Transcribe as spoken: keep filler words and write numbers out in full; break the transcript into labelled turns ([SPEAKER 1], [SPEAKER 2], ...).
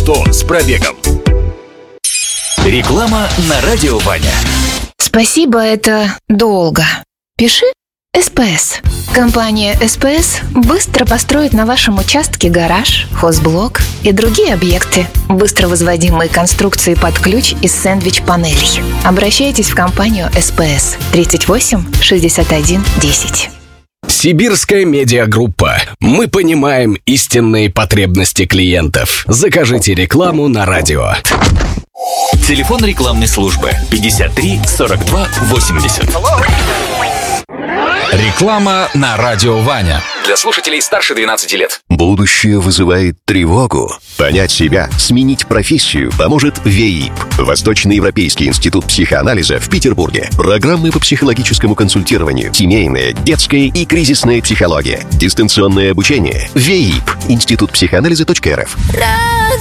[SPEAKER 1] авто с пробегом. Реклама на радио Ваня.
[SPEAKER 2] Спасибо, это долго. Пиши СПС. Компания СПС быстро построит на вашем участке гараж, хозблок и другие объекты. Быстро возводимые конструкции под ключ из сэндвич-панелей. Обращайтесь в компанию СПС тридцать восемь шестьдесят один десять.
[SPEAKER 1] Сибирская медиагруппа. Мы понимаем истинные потребности клиентов. Закажите рекламу на радио.
[SPEAKER 3] Телефон рекламной службы пятьдесят три сорок два восемьдесят.
[SPEAKER 4] Реклама на радио Ваня.
[SPEAKER 3] Для слушателей старше двенадцати лет.
[SPEAKER 5] Будущее вызывает тревогу. Понять себя, сменить профессию поможет ВЕИП. Восточноевропейский институт психоанализа в Петербурге. Программы по психологическому консультированию, семейная, детская и кризисная психология. Дистанционное обучение. ВЕИП. Институт психоанализа.рф.